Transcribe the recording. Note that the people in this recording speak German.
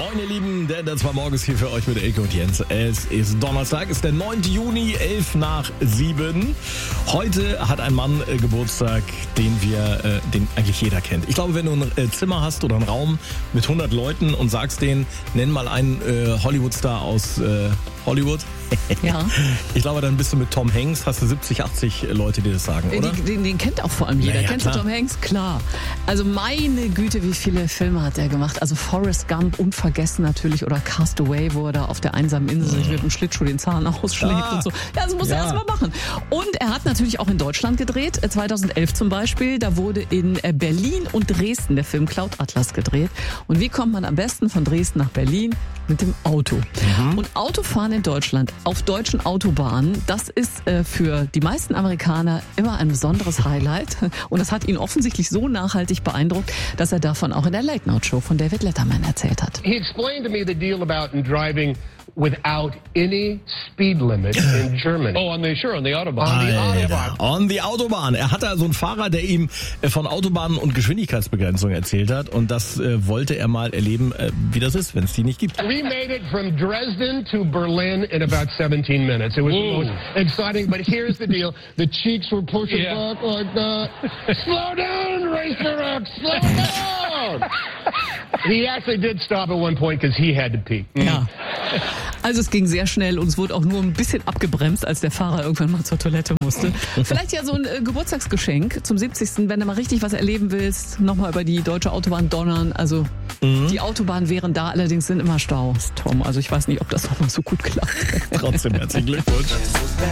Moin ihr Lieben, denn das war morgens hier für euch mit Elke und Jens. Es ist Donnerstag, ist der 9. Juni, 6:11. Heute hat ein Mann Geburtstag, den eigentlich jeder kennt. Ich glaube, wenn du ein Zimmer hast oder einen Raum mit 100 Leuten und sagst denen, nenn mal einen Hollywood-Star aus Hollywood. Ja. Ich glaube, dann bist du mit Tom Hanks, hast du 70, 80 Leute, die das sagen, oder? Den kennt auch vor allem jeder. Naja, Kennst du Tom Hanks? Klar. Also meine Güte, wie viele Filme hat er gemacht? Also Forrest Gump, unvergessen natürlich, oder Castaway, wo er da auf der einsamen Insel sich mit dem Schlittschuh den Zahn ausschlägt und so. Ja, das muss er erst mal machen. Und er hat natürlich auch in Deutschland gedreht, 2011 zum Beispiel. Da wurde in Berlin und Dresden der Film Cloud Atlas gedreht. Und wie kommt man am besten von Dresden nach Berlin? Mit dem Auto. Und Autofahren in Deutschland auf deutschen Autobahnen, das ist für die meisten Amerikaner immer ein besonderes Highlight. Und das hat ihn offensichtlich so nachhaltig beeindruckt, dass er davon auch in der Late Night Show von David Letterman erzählt hat. He explained to me the deal about driving without any speed limit in Germany. Oh, on the Autobahn. On the Autobahn. Er hatte also einen Fahrer, der ihm von Autobahnen und Geschwindigkeitsbegrenzung erzählt hat. Und das wollte er mal erleben, wie das ist, wenn es die nicht gibt. We made it from Dresden to Berlin in about 17 minutes. It was the most exciting, but here's the deal. The cheeks were pushing back like that. Slow down, Racer X, slow down! He actually did stop at one point because he had to pee. Ja. Also es ging sehr schnell und es wurde auch nur ein bisschen abgebremst, als der Fahrer irgendwann mal zur Toilette musste. Vielleicht ja so ein Geburtstagsgeschenk zum 70. Wenn du mal richtig was erleben willst, nochmal über die deutsche Autobahn donnern. Also die Autobahnen wären da, allerdings sind immer Staus, Tom. Also ich weiß nicht, ob das nochmal so gut klappt. Trotzdem herzlichen Glückwunsch.